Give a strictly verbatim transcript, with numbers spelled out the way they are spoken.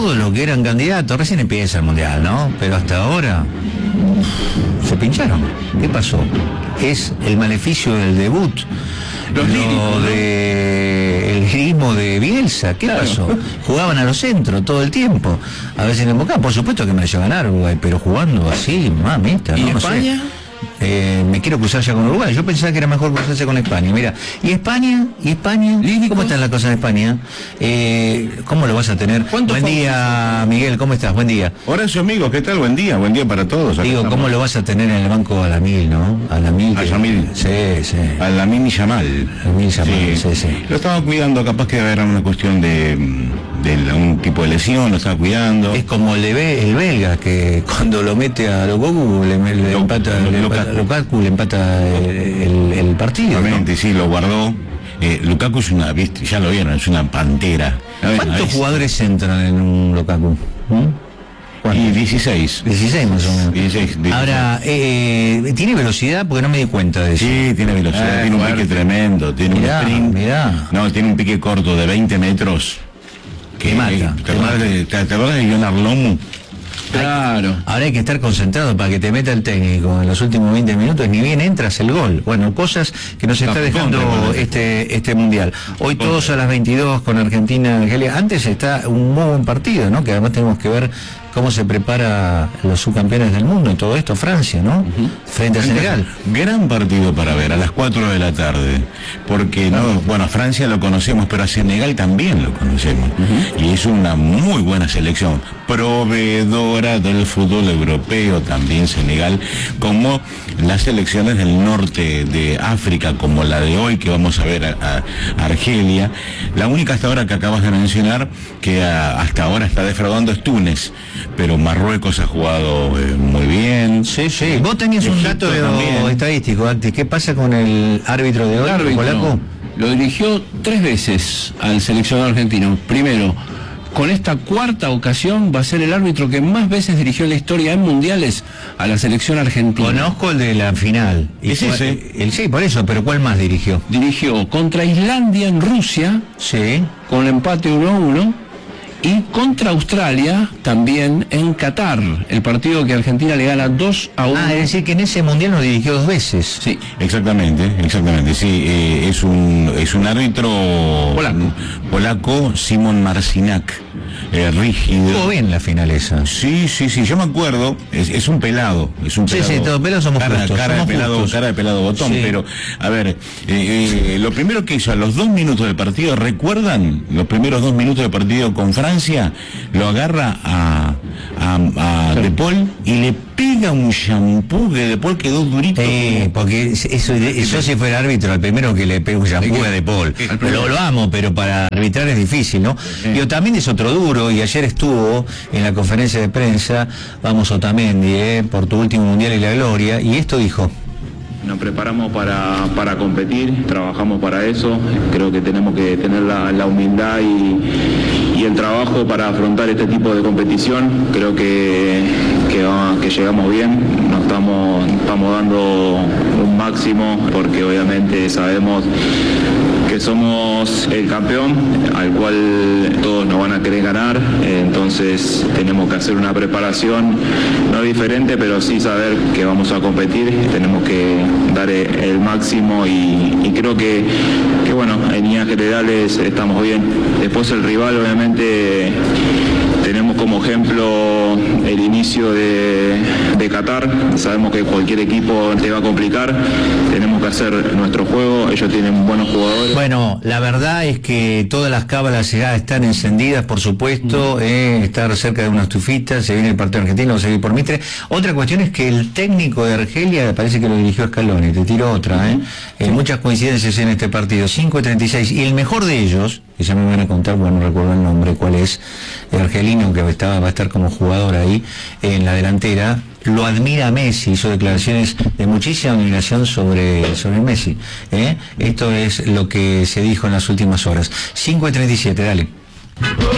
todos los que eran candidatos, recién empieza el Mundial, ¿no? Pero hasta ahora se pincharon. ¿Qué pasó? Es el maleficio del debut. Los lo líricos, de el lirismo de Bielsa. ¿Qué Claro. pasó? Jugaban a los centros todo el tiempo. A veces en el Boca, por supuesto que mereció ganar Uruguay, pero jugando así, mamita. ¿Y ¿no? No sé. España? Eh, me quiero cruzar ya con Uruguay. Yo pensaba que era mejor cruzarse con España. Mira, ¿y España? ¿Y España? ¿Lírico? ¿Cómo están las cosas en España? Eh, ¿Cómo lo vas a tener? ¿Cuántos Buen día, Miguel, ¿cómo estás? Buen día. Horacio, amigo, ¿qué tal? Buen día, buen día para todos. Acá Digo, estamos. ¿cómo lo vas a tener en el banco a la mil, no? A la mil. A que- Yamil. Sí, sí. A la mini Yamal. Yamil Yamal, sí, sí. Lo estaba cuidando, capaz que era una cuestión de, de la- un tipo de lesión, lo estaba cuidando. Es como el, de Be- el belga, que cuando lo mete a Lukaku le, le Lo- empata, lo- le Lukaku. empata- Lukaku le empata el, el partido, ¿no? Realmente, sí, lo guardó. Eh, Lukaku es una, viste, ya lo vieron, es una pantera. ¿Cuántos Es- jugadores entran en un Lukaku? ¿Mm? Y ¿Cuántos? dieciséis. dieciséis más o menos. dieciséis, dieciséis. Ahora, eh, ¿tiene velocidad? Porque no me di cuenta de eso. Sí, tiene velocidad, Eh, tiene un fuerte. pique tremendo, tiene Mirá, un sprint. mirá. No, tiene un pique corto de veinte metros. Te mata, ¿Te te acuerdas mata. de, te, te acuerdas de Leonard Lomu? Claro. Ahora hay que estar concentrado para que te meta el técnico en los últimos veinte minutos, ni bien entras el gol. Bueno, cosas que nos está La dejando contra, bueno. este este mundial. Hoy todos a las veintidós con Argentina, Argelia. Antes está un muy buen partido, ¿no? Que además tenemos que ver cómo se prepara los subcampeones del mundo y todo esto, Francia, ¿no? Frente a Senegal. Gran partido para ver, a las cuatro de la tarde. Porque, no, bueno, a Francia lo conocemos, pero a Senegal también lo conocemos. Y es una muy buena selección, proveedora del fútbol europeo también Senegal, como las selecciones del norte de África, como la de hoy que vamos a ver a, a Argelia. La única hasta ahora que acabas de mencionar, que a- hasta ahora está defraudando, es Túnez. Pero Marruecos ha jugado eh, muy bien. Sí, sí. Vos tenías un Egipto dato también. estadístico, Acti. ¿Qué pasa con el árbitro de hoy, El árbitro polaco? lo dirigió tres veces al seleccionado argentino. Primero, con esta cuarta ocasión va a ser el árbitro que más veces dirigió en la historia en mundiales a la selección argentina. Conozco el de la final. ¿Y Es cuál- ese. El, sí, por eso, pero ¿cuál más dirigió? Dirigió contra Islandia en Rusia, Sí. con el empate uno a uno, y contra Australia también en Qatar, el partido que Argentina le gana dos a uno. Ah, es decir que en ese mundial nos dirigió dos veces. Sí. Exactamente, exactamente, sí, eh, es un es un árbitro Polaco. polaco, Simon Marcinac, eh, rígido. Estuvo bien la final esa. Sí, sí, sí, yo me acuerdo, es, es un pelado, es un Sí, pelado. sí, todos pelados somos cara, justos, cara somos de pelado, justos. cara de pelado botón, Sí. pero a ver, eh, eh, lo primero que hizo a los dos minutos del partido, ¿recuerdan? Los primeros dos minutos del partido con Francia, lo agarra a, a, a De Paul y le pega un shampoo que De Paul quedó durito. Eh, porque eso, eso si fuera árbitro, al primero que le pega un shampoo es de Paul. Lo, lo amo, pero para arbitrar es difícil, ¿no? Digo, también es otro duro, y ayer estuvo en la conferencia de prensa, vamos Otamendi, eh, por tu último mundial y la gloria, y esto dijo. Nos preparamos para, para competir, trabajamos para eso, creo que tenemos que tener la, la humildad y, y el trabajo para afrontar este tipo de competición, creo que, que, va- que llegamos bien, nos estamos, estamos dando un máximo porque obviamente sabemos que somos el campeón al cual todos nos van a querer ganar, eh, entonces tenemos que hacer una preparación no diferente, pero sí saber que vamos a competir, tenemos que dar eh, el máximo y, y creo que, que bueno, en líneas generales estamos bien. Después el rival obviamente tenemos como ejemplo el inicio de, de Qatar, sabemos que cualquier equipo te va a complicar, tenemos que hacer nuestro juego, ellos tienen buenos jugadores. Bueno, la verdad es que todas las cábalas ya están encendidas, por supuesto, eh, estar cerca de una estufita, se viene el partido argentino, va a seguir por Mitre. Otra cuestión es que el técnico de Argelia parece que lo dirigió Scaloni, te tiro otra, eh. Eh, muchas coincidencias en este partido, cinco treinta y seis, y el mejor de ellos, que ya me van a contar, bueno, no recuerdo el nombre, cuál es, el argelino que estaba, va a estar como jugador ahí en la delantera, lo admira Messi, hizo declaraciones de muchísima admiración sobre, sobre Messi. ¿eh? Esto es lo que se dijo en las últimas horas. cinco treinta y siete, dale.